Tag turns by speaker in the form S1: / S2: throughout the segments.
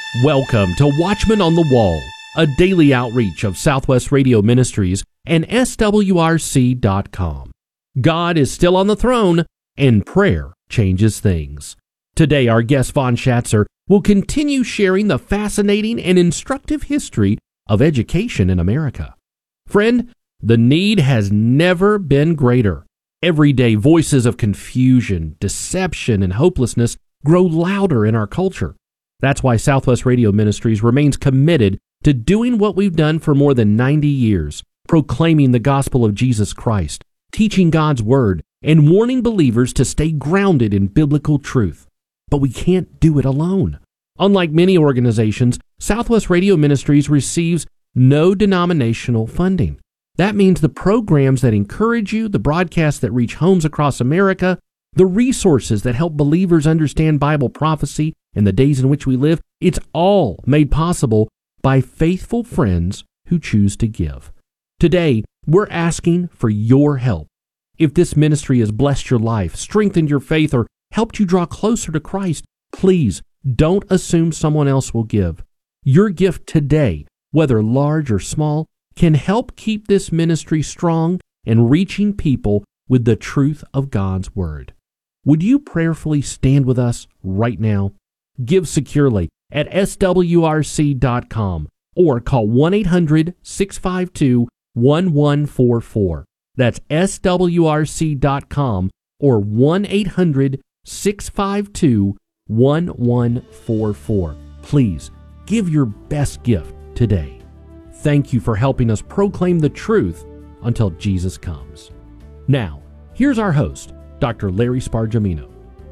S1: Welcome to Watchman on the Wall, a daily outreach of Southwest Radio Ministries and SWRC.com. God is still on the throne, and prayer changes things. Today, our guest Vaughn Schatzer will continue sharing the fascinating and instructive history of education in America. Friend, the need has never been greater. Every day, voices of confusion, deception, and hopelessness grow louder in our culture. That's why Southwest Radio Ministries remains committed to doing what we've done for more than 90 years, proclaiming the gospel of Jesus Christ, teaching God's Word, and warning believers to stay grounded in biblical truth. But we can't do it alone. Unlike many organizations, Southwest Radio Ministries receives no denominational funding. That means the programs that encourage you, the broadcasts that reach homes across America, the resources that help believers understand Bible prophecy and the days in which we live, it's all made possible by faithful friends who choose to give. Today, we're asking for your help. If this ministry has blessed your life, strengthened your faith, or helped you draw closer to Christ, please don't assume someone else will give. Your gift today, whether large or small, can help keep this ministry strong and reaching people with the truth of God's Word. Would you prayerfully stand with us right now? Give securely at swrc.com or call 1-800-652-1144. That's swrc.com or 1-800-652-1144. Please give your best gift today. Thank you for helping us proclaim the truth until Jesus comes. Now, here's our host, Dr. Larry Spargimino.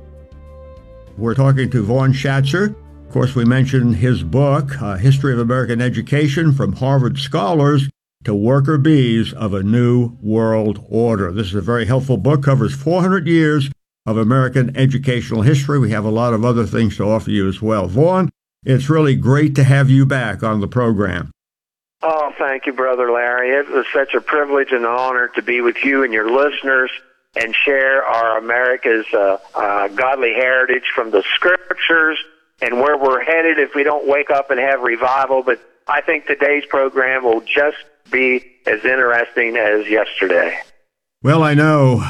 S2: We're talking to Vaughn Schatzer. Of course, we mentioned his book, History of American Education, From Harvard Scholars to Worker Bees of a New World Order. This is a very helpful book, covers 400 years of American educational history. We have a lot of other things to offer you as well. Vaughn, it's really great to have you back on the program.
S3: Oh, thank you, Brother Larry. It was such a privilege and honor to be with you and your listeners and share our America's godly heritage from the Scriptures and where we're headed if we don't wake up and have revival. But I think today's program will just be as interesting as yesterday.
S2: Well, I know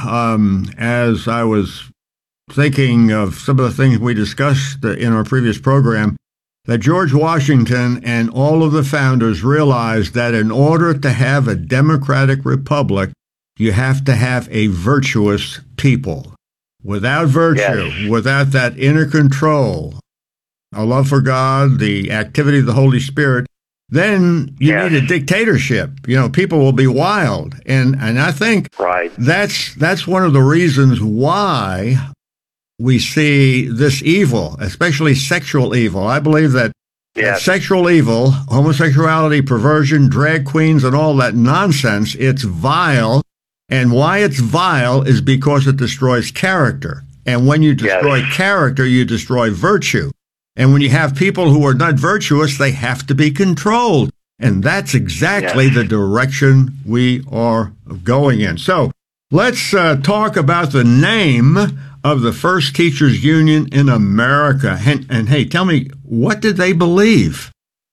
S2: as I was thinking of some of the things we discussed in our previous program, that George Washington and all of the founders realized that in order to have a democratic republic, you have to have a virtuous people. Without virtue, yes, without that inner control, a love for God, the activity of the Holy Spirit, then you need a dictatorship. You know, people will be wild. And I think that's one of the reasons why we see this evil, especially sexual evil. I believe that sexual evil, homosexuality, perversion, drag queens, and all that nonsense, it's vile. And why it's vile is because it destroys character. And when you destroy character, you destroy virtue. And when you have people who are not virtuous, they have to be controlled. And that's exactly the direction we are going in. So let's talk about the name of the first teachers union in America. And hey, tell me, what did they believe?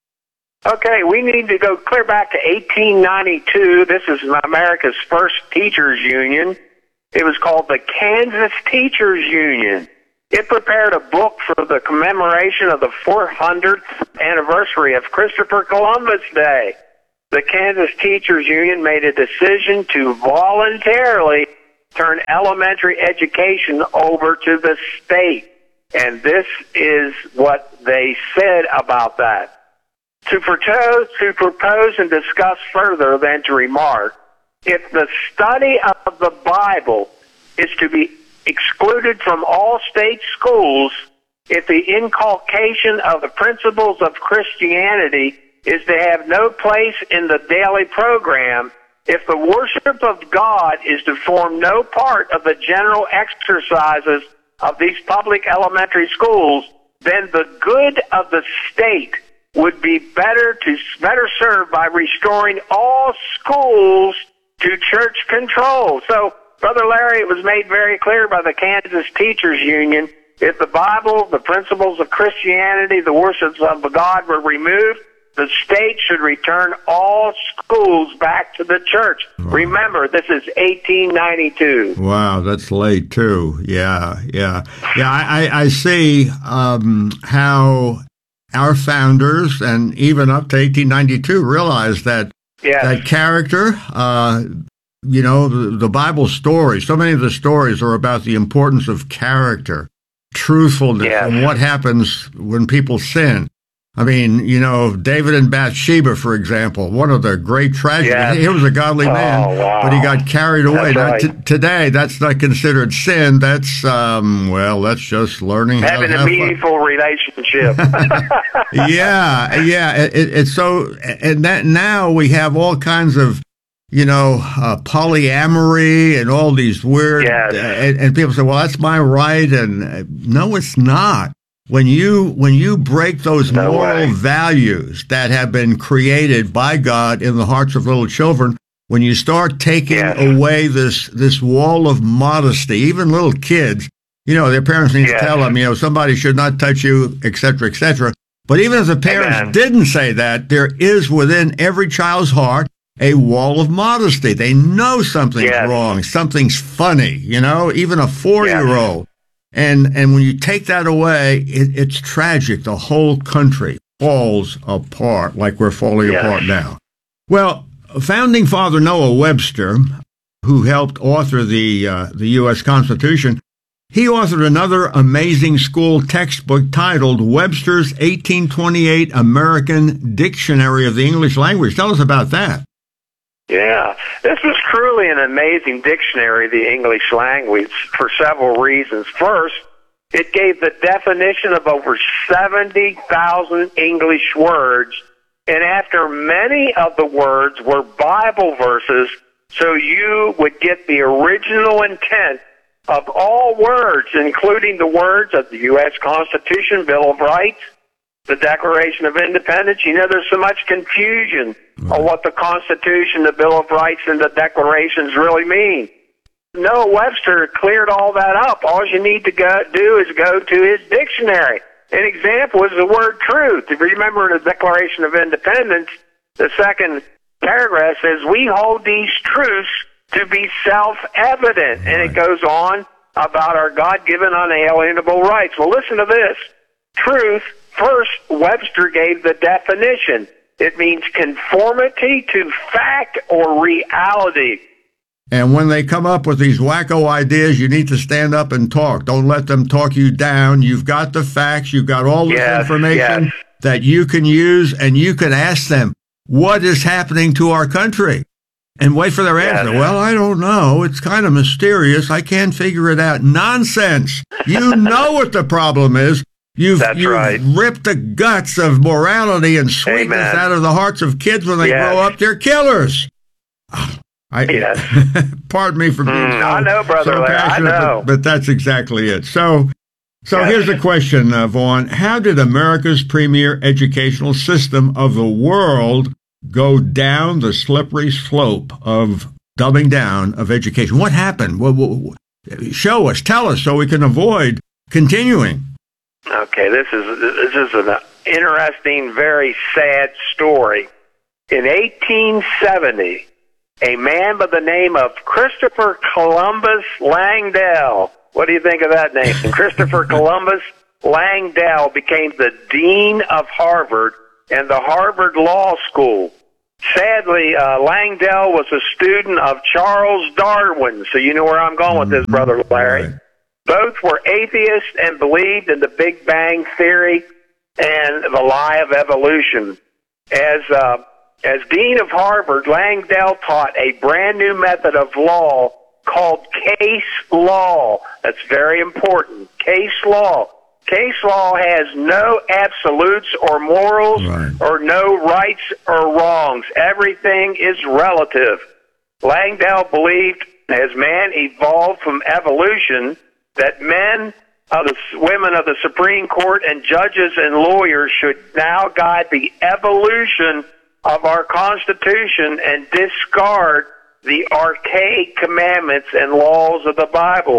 S3: Okay, we need to go clear back to 1892. This is America's first teachers union. It was called the Kansas Teachers Union. It prepared a book for the commemoration of the 400th anniversary of Christopher Columbus Day. The Kansas Teachers Union made a decision to voluntarily turn elementary education over to the state. And this is what they said about that. To propose and discuss further than to remark, if the study of the Bible is to be excluded from all state schools, if the inculcation of the principles of Christianity is to have no place in the daily program, if the worship of God is to form no part of the general exercises of these public elementary schools, then the good of the state would be better served by restoring all schools to church control. So, Brother Larry, it was made very clear by the Kansas Teachers Union if the Bible, the principles of Christianity, the worships of God were removed, the state should return all schools back to the church. Wow. Remember, this is 1892.
S2: Wow, that's late, too. Yeah. I see how our founders, and even up to 1892, realized that that character, the Bible stories, so many of the stories are about the importance of character, truthfulness, and what happens when people sin. I mean, David and Bathsheba, for example, one of the great tragedies. Yes. He was a godly man, but he got carried away. Today, that's not considered sin. That's, that's just learning how to have
S3: a meaningful relationship.
S2: It's so, and that now we have all kinds of, polyamory and all these weird, and people say, well, that's my right. And no, it's not. When you break those moral values that have been created by God in the hearts of little children, when you start taking away this wall of modesty, even little kids, their parents need to tell them, somebody should not touch you, et cetera, et cetera. But even if the parents didn't say that, there is within every child's heart a wall of modesty. They know something's wrong, something's funny, even a 4-year-old. And when you take that away, it's tragic. The whole country falls apart like we're falling apart now. Well, founding father Noah Webster, who helped author the U.S. Constitution, he authored another amazing school textbook titled Webster's 1828 American Dictionary of the English Language. Tell us about that.
S3: Yeah, this was truly an amazing dictionary of the English language for several reasons. First, it gave the definition of over 70,000 English words, and after many of the words were Bible verses, so you would get the original intent of all words, including the words of the U.S. Constitution, Bill of Rights, the Declaration of Independence. There's so much confusion on what the Constitution, the Bill of Rights, and the Declarations really mean. Noah Webster cleared all that up. All you need to do is go to his dictionary. An example is the word truth. If you remember in the Declaration of Independence, the second paragraph says, we hold these truths to be self-evident. And it goes on about our God-given unalienable rights. Well, listen to this. Truth, first, Webster gave the definition. It means conformity to fact or reality.
S2: And when they come up with these wacko ideas, you need to stand up and talk. Don't let them talk you down. You've got the facts. You've got all this information that you can use, and you can ask them, what is happening to our country? And wait for their answer. Well, I don't know. It's kind of mysterious. I can't figure it out. Nonsense. You know what the problem is. You've ripped the guts of morality and sweetness out of the hearts of kids when they grow up. They're killers. Pardon me for being
S3: I know, Brother Larry,
S2: passionate,
S3: I know.
S2: But that's exactly it. So here's a question, Vaughn. How did America's premier educational system of the world go down the slippery slope of dumbing down of education? What happened? Show us, tell us, so we can avoid continuing.
S3: Okay, this is an interesting, very sad story. In 1870, a man by the name of Christopher Columbus Langdell, what do you think of that name? Christopher Columbus Langdell became the dean of Harvard and the Harvard Law School. Sadly, Langdell was a student of Charles Darwin, so you know where I'm going with this, Brother Larry. Right. Both were atheists and believed in the Big Bang Theory and the lie of evolution. As dean of Harvard, Langdell taught a brand new method of law called case law. That's very important. Case law. Case law has no absolutes or morals or no rights or wrongs. Everything is relative. Langdell believed as man evolved from evolution that women of the Supreme Court and judges and lawyers should now guide the evolution of our Constitution and discard the archaic commandments and laws of the Bible.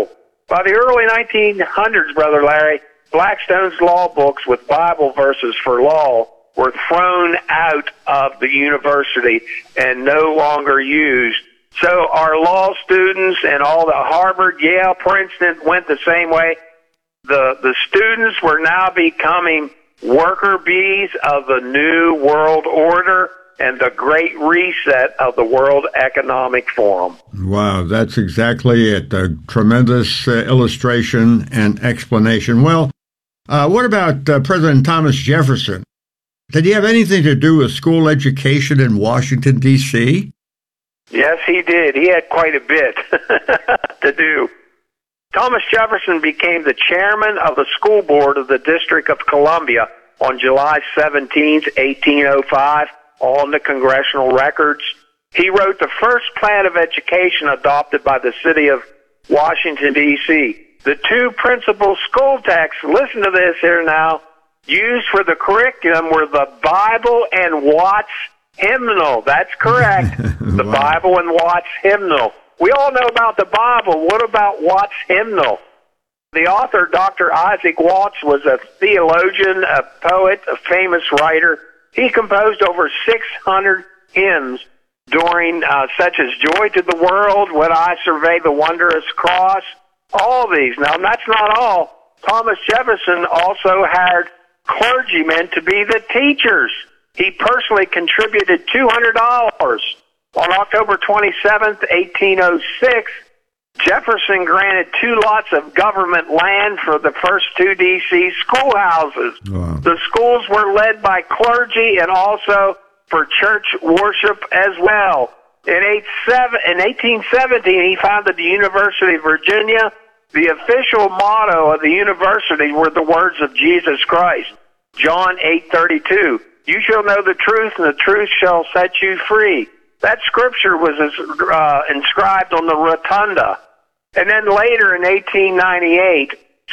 S3: By the early 1900s, Brother Larry, Blackstone's law books with Bible verses for law were thrown out of the university and no longer used. So our law students and all the Harvard, Yale, Princeton went the same way. The students were now becoming worker bees of the New World Order and the Great Reset of the World Economic Forum.
S2: Wow, that's exactly it. A tremendous illustration and explanation. Well, what about President Thomas Jefferson? Did he have anything to do with school education in Washington, D.C.?
S3: Yes, he did. He had quite a bit to do. Thomas Jefferson became the chairman of the school board of the District of Columbia on July 17, 1805, on the congressional records. He wrote the first plan of education adopted by the city of Washington, D.C. The two principal school texts, listen to this here now, used for the curriculum were the Bible and Watts hymnal. That's correct. The
S2: Wow.
S3: Bible and Watts hymnal. We all know about the Bible. What about Watts hymnal? The author, Dr. Isaac Watts, was a theologian, a poet, a famous writer. He composed over 600 hymns during such as Joy to the World, When I Survey the Wondrous Cross, all these. Now, that's not all. Thomas Jefferson also hired clergymen to be the teachers. He personally contributed $200. On October 27, 1806, Jefferson granted 2 lots of government land for the first 2 D.C. schoolhouses.
S2: Wow.
S3: The schools were led by clergy and also for church worship as well. In 1817, he founded the University of Virginia. The official motto of the university were the words of Jesus Christ, John 8:32. You shall know the truth, and the truth shall set you free. That scripture was inscribed on the rotunda. And then later in 1898,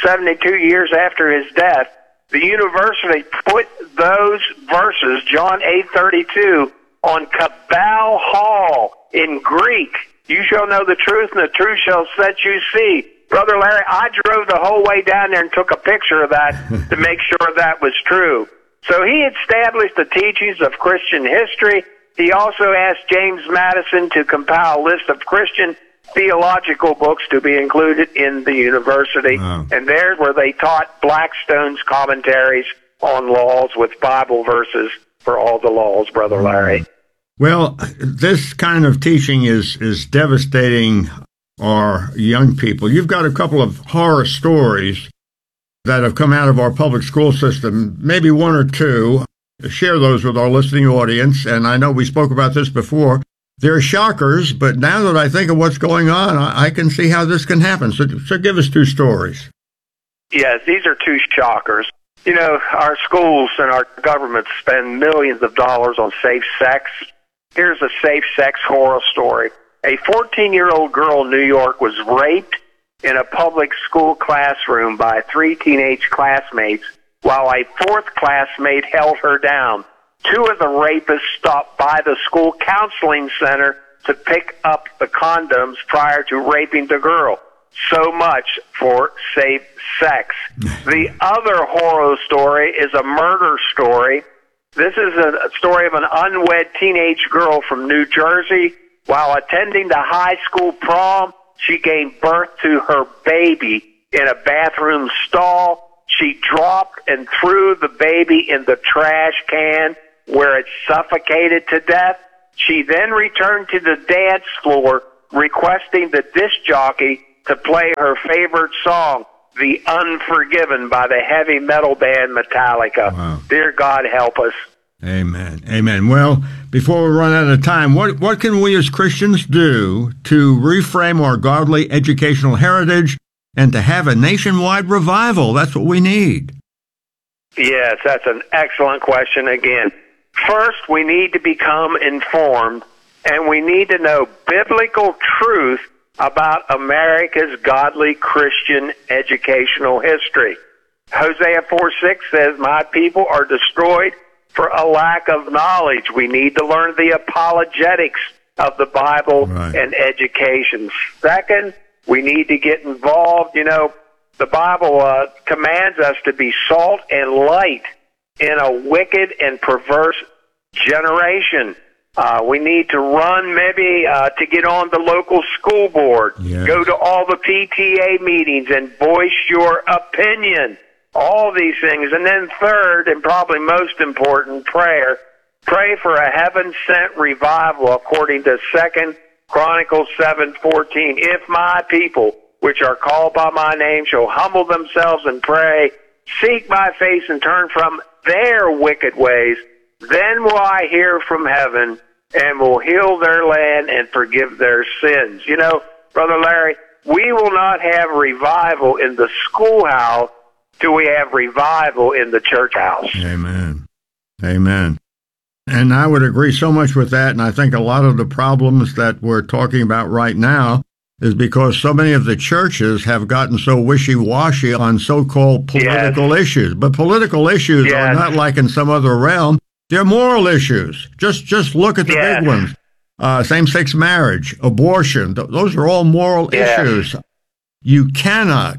S3: 72 years after his death, the university put those verses, John 8:32, on Cabal Hall in Greek. You shall know the truth, and the truth shall set you free. Brother Larry, I drove the whole way down there and took a picture of that to make sure that was true. So he established the teachings of Christian history. He also asked James Madison to compile a list of Christian theological books to be included in the university.
S2: Wow.
S3: And there's where they taught Blackstone's commentaries on laws with Bible verses for all the laws, Brother Larry.
S2: Well, this kind of teaching is devastating our young people. You've got a couple of horror stories that have come out of our public school system, maybe one or two. Share those with our listening audience. And I know we spoke about this before. They're shockers, but now that I think of what's going on, I can see how this can happen. So give us 2 stories.
S3: Yes, these are 2 shockers. You know, our schools and our government spend millions of dollars on safe sex. Here's a safe sex horror story. A 14-year-old girl in New York was raped in a public school classroom by 3 teenage classmates while a 4th classmate held her down. 2 of the rapists stopped by the school counseling center to pick up the condoms prior to raping the girl. So much for safe sex. The other horror story is a murder story. This is a story of an unwed teenage girl from New Jersey. While attending the high school prom, she gave birth to her baby in a bathroom stall. She dropped and threw the baby in the trash can where it suffocated to death. She then returned to the dance floor requesting the disc jockey to play her favorite song, The Unforgiven by the heavy metal band Metallica.
S2: Wow.
S3: Dear God, help us.
S2: Amen. Amen. Well, before we run out of time, what can we as Christians do to reframe our godly educational heritage and to have a nationwide revival? That's what we need.
S3: Yes, that's an excellent question again. First, we need to become informed, and we need to know biblical truth about America's godly Christian educational history. Hosea 4:6 says, "My people are destroyed for a lack of knowledge." We need to learn the apologetics of the Bible
S2: Right.
S3: and education. Second, We need to get involved. You know, the Bible commands us to be salt and light in a wicked and perverse generation. We need to run maybe to get on the local school board, go to all the PTA meetings and voice your opinion, all these things. And then third, and probably most important, prayer. Pray for a heaven-sent revival according to 2 Chronicles 7:14. If my people, which are called by my name, shall humble themselves and pray, seek my face and turn from their wicked ways, then will I hear from heaven and will heal their land and forgive their sins. You know, Brother Larry, we will not have revival in the schoolhouse till we have revival in the church house.
S2: Amen. Amen. And I would agree so much with that, and I think a lot of the problems that we're talking about right now is because so many of the churches have gotten so wishy-washy on so-called political issues. But political issues are not like in some other realm. They're moral issues. Just look at the big ones. Same-sex marriage, abortion. Those are all moral issues. You cannot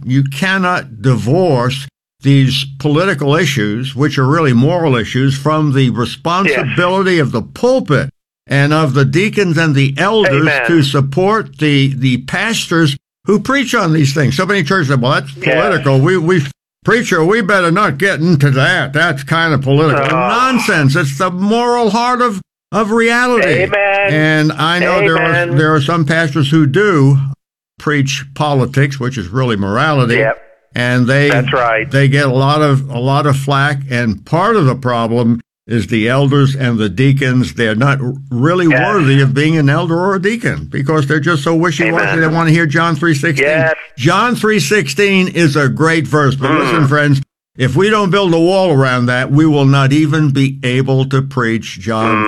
S2: divorce these political issues, which are really moral issues, from the responsibility of the pulpit and of the deacons and the elders to support the pastors who preach on these things. So many churches say, well, that's political. Preacher, we better not get into that. That's kind of political. Nonsense. It's the moral heart of reality.
S3: Amen.
S2: And I know there are some pastors who do preach politics, which is really morality. And that's right. They get a lot of flack, and part of the problem is the elders and the deacons. They're not really worthy of being an elder or a deacon because they're just so wishy-washy. They want to hear John 3:16. John 3:16 is a great verse, but listen, friends, if we don't build a wall around that, we will not even be able to preach John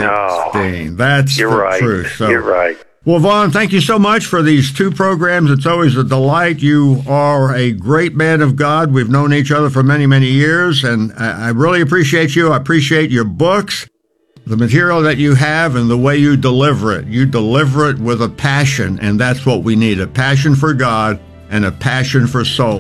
S2: 3:16. That's the truth. So,
S3: you're right.
S2: Well, Vaughn, thank you so much for these two programs. It's always a delight. You are a great man of God. We've known each other for many, many years, and I really appreciate you. I appreciate your books, the material that you have, and the way you deliver it. You deliver it with a passion, and that's what we need, a passion for God and a passion for soul.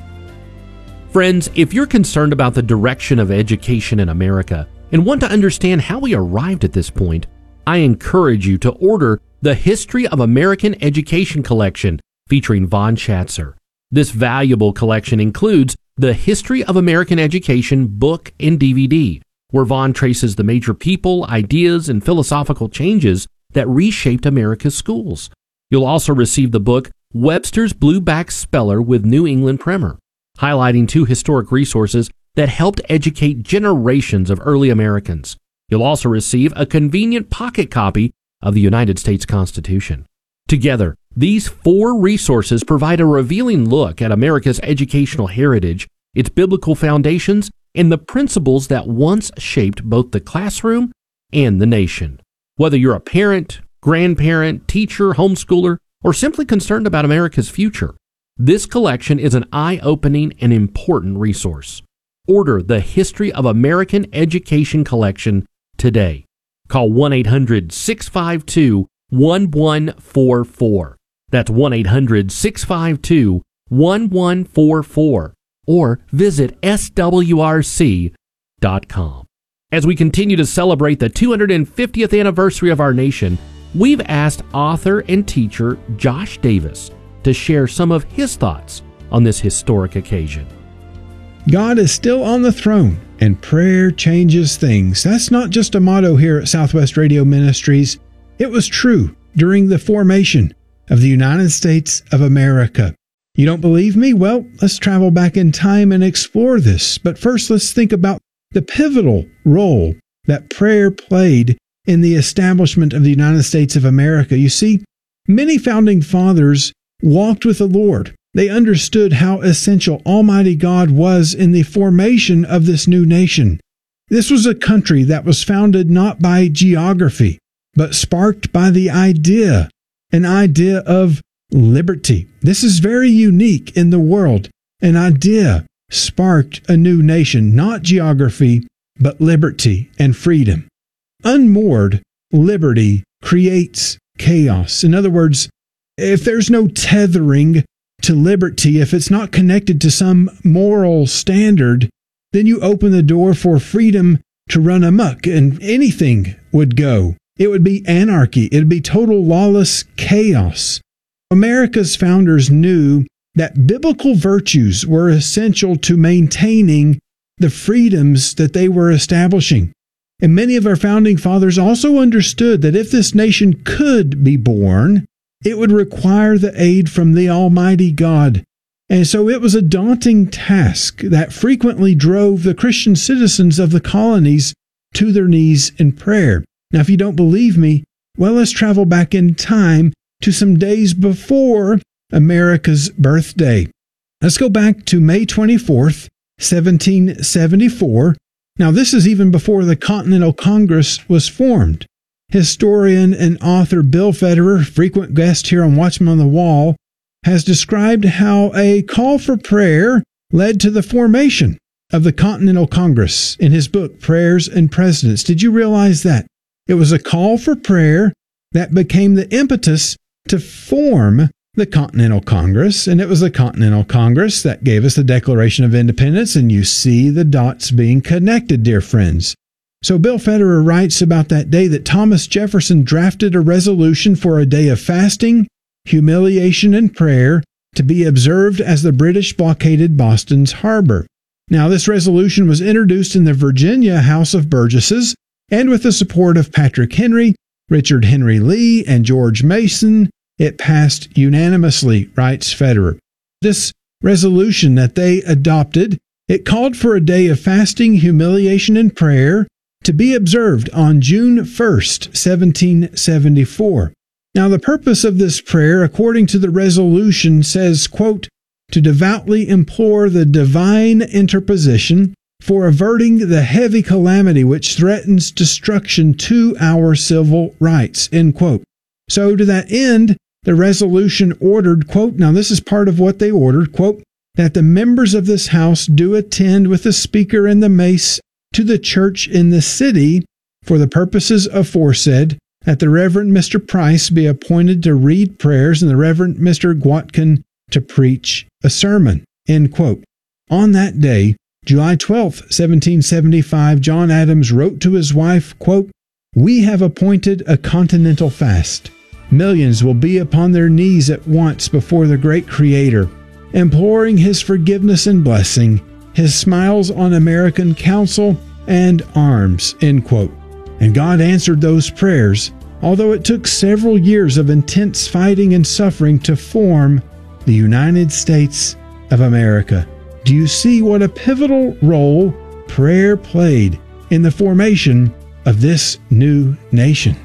S1: Friends, if you're concerned about the direction of education in America and want to understand how we arrived at this point, I encourage you to order the History of American Education collection featuring Von Schatzer. This valuable collection includes the History of American Education book and DVD, where Von traces the major people, ideas, and philosophical changes that reshaped America's schools. You'll also receive the book Webster's Blueback Speller with New England Primer, highlighting two historic resources that helped educate generations of early Americans. You'll also receive a convenient pocket copy of the United States Constitution. Together, these four resources provide a revealing look at America's educational heritage, its biblical foundations, and the principles that once shaped both the classroom and the nation. Whether you're a parent, grandparent, teacher, homeschooler, or simply concerned about America's future, this collection is an eye-opening and important resource. Order the History of American Education collection today. Call 1-800-652-1144. That's 1-800-652-1144. Or visit swrc.com. As we continue to celebrate the 250th anniversary of our nation, we've asked author and teacher Josh Davis to share some of his thoughts on this historic occasion.
S4: God is still on the throne, and prayer changes things. That's not just a motto here at Southwest Radio Ministries. It was true during the formation of the United States of America. You don't believe me? Well, let's travel back in time and explore this. But first, let's think about the pivotal role that prayer played in the establishment of the United States of America. You see, many founding fathers walked with the Lord. They understood how essential Almighty God was in the formation of this new nation. This was a country that was founded not by geography, but sparked by the idea, an idea of liberty. This is very unique in the world. An idea sparked a new nation, not geography, but liberty and freedom. Unmoored liberty creates chaos. In other words, If there's no tethering to liberty, if it's not connected to some moral standard, then you open the door for freedom to run amok, and anything would go. It would be anarchy. It would be total lawless chaos. America's founders knew that biblical virtues were essential to maintaining the freedoms that they were establishing. And many of our founding fathers also understood that if this nation could be born, it would require the aid from the Almighty God. And so it was a daunting task that frequently drove the Christian citizens of the colonies to their knees in prayer. Now, if you don't believe me, well, let's travel back in time to some days before America's birthday. Let's go back to May 24th, 1774. Now, this is even before the Continental Congress was formed. Historian and author Bill Federer, frequent guest here on Watchman on the Wall, has described how a call for prayer led to the formation of the Continental Congress in his book, Prayers and Presidents. Did you realize that? It was a call for prayer that became the impetus to form the Continental Congress, and it was the Continental Congress that gave us the Declaration of Independence, and you see the dots being connected, dear friends. So Bill Federer writes about that day that Thomas Jefferson drafted a resolution for a day of fasting, humiliation, and prayer to be observed as the British blockaded Boston's harbor. Now, this resolution was introduced in the Virginia House of Burgesses, and with the support of Patrick Henry, Richard Henry Lee, and George Mason, it passed unanimously, writes Federer. This resolution that they adopted, it called for a day of fasting, humiliation, and prayer to be observed on June 1st, 1774. Now, the purpose of this prayer, according to the resolution, says, quote, to devoutly implore the divine interposition for averting the heavy calamity which threatens destruction to our civil rights, end quote. So to that end, the resolution ordered, quote, now this is part of what they ordered, quote, that the members of this house do attend with the speaker and the mace to the church in the city for the purposes aforesaid, that the Reverend Mr. Price be appointed to read prayers and the Reverend Mr. Gwatkin to preach a sermon, end quote. On that day, July 12, 1775, John Adams wrote to his wife, quote, we have appointed a continental fast. Millions will be upon their knees at once before the great Creator, imploring His forgiveness and blessing, His smiles on American counsel and arms, end quote. And God answered those prayers, although it took several years of intense fighting and suffering to form the United States of America. Do you see what a pivotal role prayer played in the formation of this new nation?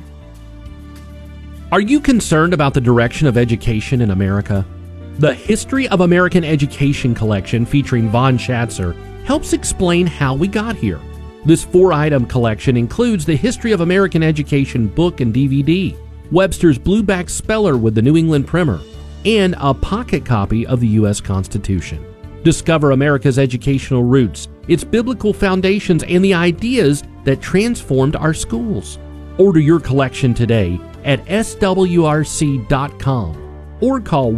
S1: Are you concerned about the direction of education in America? The History of American Education collection featuring Von Schatzer helps explain how we got here. This 4-item collection includes the History of American Education book and DVD, Webster's Blueback Speller with the New England Primer, and a pocket copy of the U.S. Constitution. Discover America's educational roots, its biblical foundations, and the ideas that transformed our schools. Order your collection today at swrc.com or call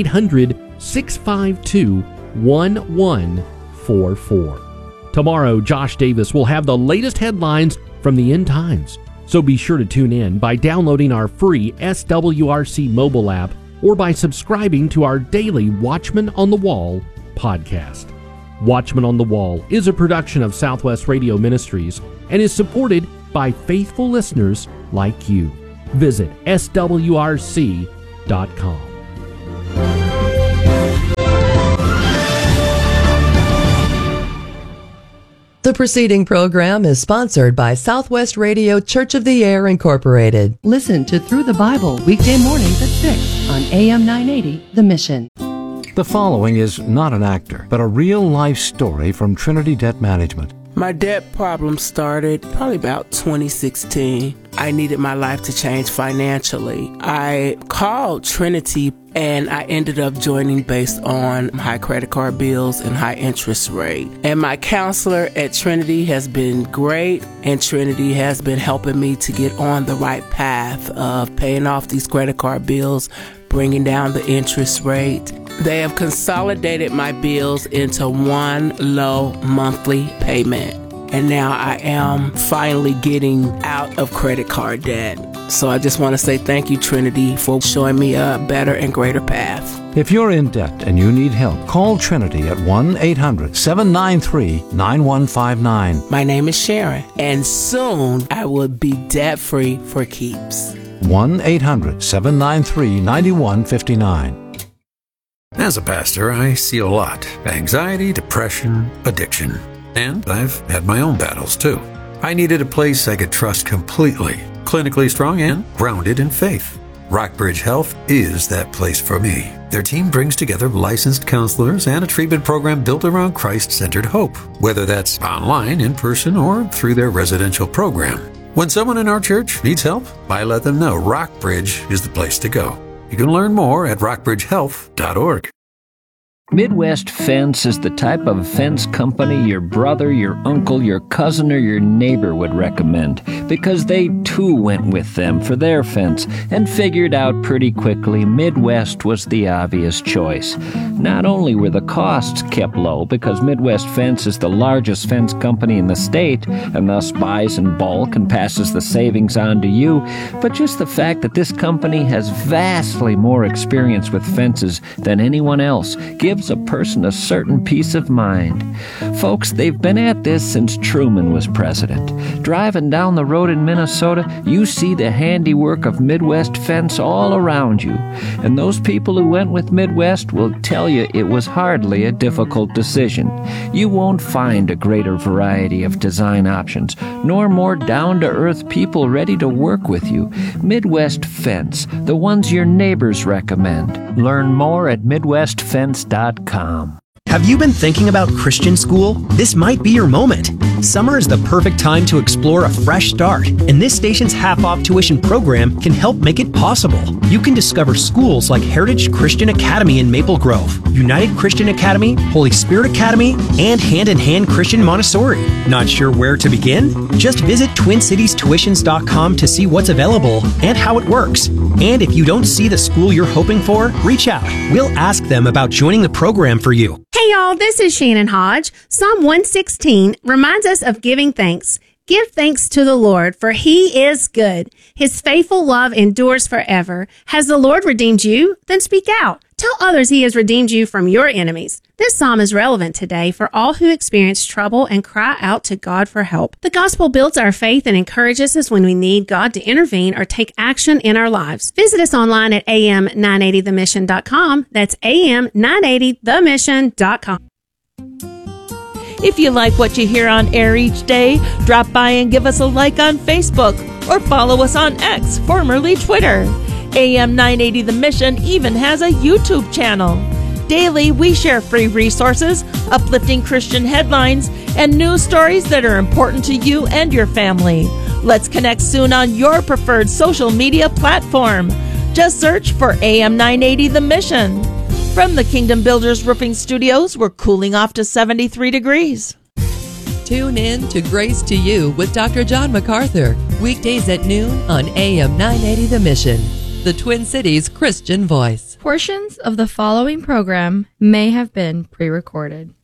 S1: 1-800-652-1144. Tomorrow, Josh Davis will have the latest headlines from the end times. So be sure to tune in by downloading our free SWRC mobile app or by subscribing to our daily Watchman on the Wall podcast. Watchman on the Wall is a production of Southwest Radio Ministries and is supported by faithful listeners like you. Visit swrc.com.
S5: The preceding program is sponsored by Southwest Radio Church of the Air, Incorporated.
S6: Listen to Through the Bible weekday mornings at 6 on AM 980, The Mission.
S7: The following is not an actor, but a real-life story from Trinity Debt Management.
S8: My debt problem started probably about 2016. I needed my life to change financially. I called Trinity and I ended up joining based on high credit card bills and high interest rate. And my counselor at Trinity has been great, and Trinity has been helping me to get on the right path of paying off these credit card bills, bringing down the interest rate. They have consolidated my bills into one low monthly payment. And now I am finally getting out of credit card debt. So I just want to say thank you, Trinity, for showing me a better and greater path.
S7: If you're in debt and you need help, call Trinity at 1-800-793-9159.
S8: My name is Sharon, and soon I will be debt-free for keeps.
S7: 1-800-793-9159.
S9: As a pastor, I see a lot. Anxiety, depression, addiction. And I've had my own battles, too. I needed a place I could trust completely, clinically strong and grounded in faith. Rockbridge Health is that place for me. Their team brings together licensed counselors and a treatment program built around Christ-centered hope, whether that's online, in person, or through their residential program. When someone in our church needs help, I let them know Rockbridge is the place to go. You can learn more at rockbridgehealth.org.
S10: Midwest Fence is the type of fence company your brother, your uncle, your cousin, or your neighbor would recommend, because they too went with them for their fence and figured out pretty quickly Midwest was the obvious choice. Not only were the costs kept low because Midwest Fence is the largest fence company in the state and thus buys in bulk and passes the savings on to you, but just the fact that this company has vastly more experience with fences than anyone else gives a person a certain peace of mind. Folks, they've been at this since Truman was president. Driving down the road in Minnesota, you see the handiwork of Midwest Fence all around you. And those people who went with Midwest will tell you it was hardly a difficult decision. You won't find a greater variety of design options, nor more down-to-earth people ready to work with you. Midwest Fence, the ones your neighbors recommend. Learn more at MidwestFence.com.
S11: Have you been thinking about Christian school? This might be your moment. Summer is the perfect time to explore a fresh start, and this station's half-off tuition program can help make it possible. You can discover schools like Heritage Christian Academy in Maple Grove, United Christian Academy, Holy Spirit Academy, and Hand in Hand Christian Montessori. Not sure where to begin? Just visit TwinCitiesTuitions.com to see what's available and how it works. And if you don't see the school you're hoping for, reach out. We'll ask them about joining the program for you.
S12: Hey y'all, this is Shannon Hodge. Psalm 116 reminds us of giving thanks. Give thanks to the Lord, for He is good. His faithful love endures forever. Has the Lord redeemed you? Then speak out. Tell others He has redeemed you from your enemies. This psalm is relevant today for all who experience trouble and cry out to God for help. The gospel builds our faith and encourages us when we need God to intervene or take action in our lives. Visit us online at am980themission.com. That's am980themission.com.
S13: If you like what you hear on air each day, drop by and give us a like on Facebook or follow us on X, formerly Twitter. AM 980 The Mission even has a YouTube channel. Daily, we share free resources, uplifting Christian headlines, and news stories that are important to you and your family. Let's connect soon on your preferred social media platform. Just search for AM 980 The Mission. From the Kingdom Builders Roofing Studios, we're cooling off to 73 degrees.
S5: Tune in to Grace to You with Dr. John MacArthur, weekdays at noon on AM 980 The Mission, the Twin Cities Christian voice.
S14: Portions of the following program may have been pre-recorded.